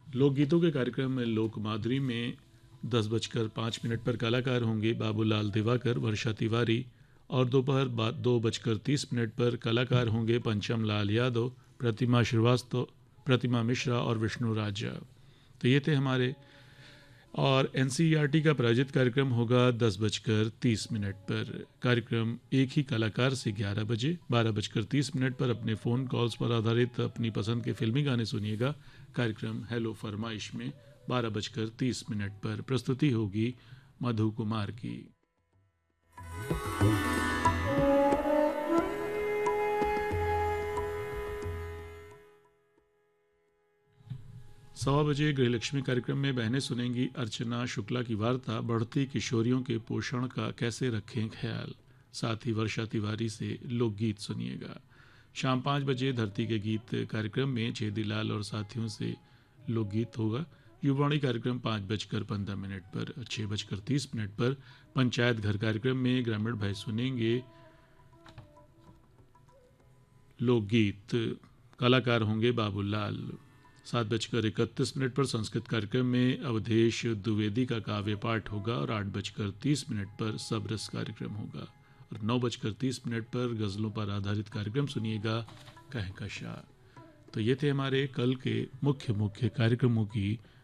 लोकगीतों के कार्यक्रम में लोक माधुरी में 10:05 पर कलाकार होंगे बाबूलाल दिवाकर, वर्षा तिवारी और दोपहर बाद 2:30 पर कलाकार होंगे पंचम लाल यादव, प्रतिमा श्रीवास्तव, प्रतिमा मिश्रा और विष्णु राजा। तो ये थे हमारे। और एनसीईआरटी का प्रायोजित कार्यक्रम होगा 10:30 पर। कार्यक्रम एक ही कलाकार से 11 बजे। 12:30 पर अपने फ़ोन कॉल्स पर आधारित अपनी पसंद के फिल्मी गाने सुनिएगा। कार्यक्रम हेलो फरमाइश में 12:30 पर प्रस्तुति होगी मधु कुमार की। 1:15 गृहलक्ष्मी कार्यक्रम में बहनें सुनेंगी अर्चना शुक्ला की वार्ता बढ़ती किशोरियों के पोषण का कैसे रखें ख्याल। साथ ही वर्षा तिवारी से लोकगीत सुनिएगा। शाम 5 बजे धरती के गीत कार्यक्रम में छेदीलाल और साथियों से लोकगीत होगा। युवाणी कार्यक्रम 5:15 पर। 6:30 पर पंचायत घर कार्यक्रम में ग्रामीण भाई सुनेंगे लोकगीत। कलाकार होंगे बाबूलाल। 7:31 पर संस्कृत कार्यक्रम में अवधेश द्विवेदी का काव्य पाठ होगा और 8:30 पर सबरस कार्यक्रम होगा। और 9:30 पर गज़लों पर आधारित कार्यक्रम सुनिएगा कहकशा। तो ये थे हमारे कल के मुख्य कार्यक्रमों की